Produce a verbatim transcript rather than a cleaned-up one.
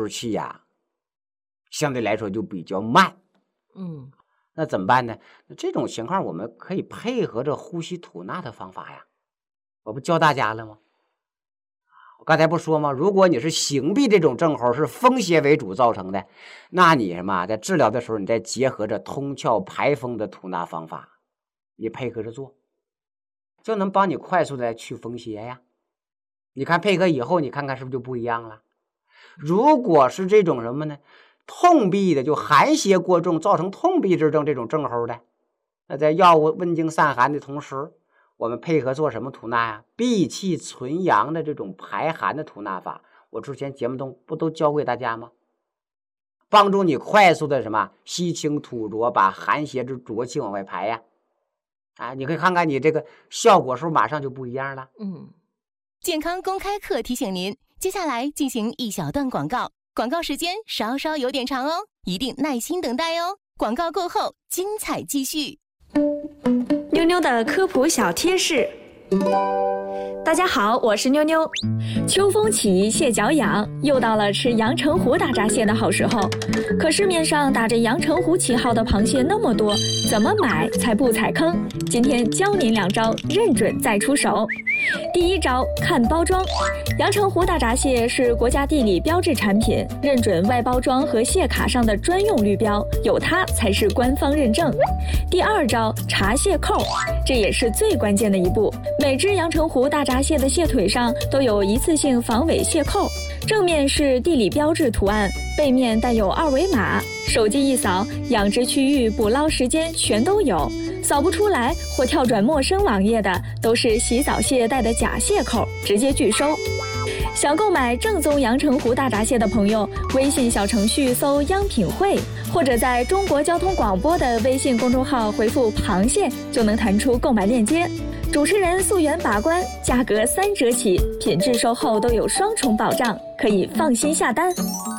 出气呀，相对来说就比较慢。 嗯， 那怎么办呢？这种情况我们可以配合着呼吸吐纳的方法呀。我不教大家了吗？我刚才不说吗？如果你是形臂这种症候是风邪为主造成的，那你什么在治疗的时候，你再结合着通窍排风的吐纳方法，你配合着做，就能帮你快速的去风邪呀。你看配合以后，你看看是不是就不一样了？如果是这种什么呢？痛痹的，就寒邪过重造成痛痹之症这种症候的，那在药物温经散寒的同时，我们配合做什么吐纳呀？闭气存阳的这种排寒的吐纳法，我之前节目中不都教给大家吗？帮助你快速的什么吸清吐浊，把寒邪之浊气往外排呀。啊，你可以看看你这个效果是不是马上就不一样了？ 嗯，健康公开课提醒您，接下来进行一小段广告，广告时间稍稍有点长哦，一定耐心等待哦。广告过后，精彩继续。 妞妞的科普小贴士。大家好，我是妞妞。秋风起，蟹脚痒，又到了吃阳澄湖大闸蟹的好时候。可市面上打着阳澄湖旗号的螃蟹那么多，怎么买才不踩坑？今天教您两招，认准再出手。第一招，看包装。阳澄湖大闸蟹是国家地理标志产品，认准外包装和蟹卡上的专用绿标，有它才是官方认证。第二招，查蟹扣，这也是最关键的一步。每只阳澄湖大闸蟹的蟹腿上都有一次性防伪蟹扣，正面是地理标志图案，背面带有二维码，手机一扫，养殖区域、捕捞时间全都有。扫不出来或跳转陌生网页的，都是洗澡蟹带的假蟹扣，直接拒收。想购买正宗阳澄湖大闸蟹的朋友，微信小程序搜“央品汇”，或者在中国交通广播的微信公众号回复“螃蟹”，就能弹出购买链接。主持人溯源把关，价格三折起，品质售后都有双重保障，可以放心下单。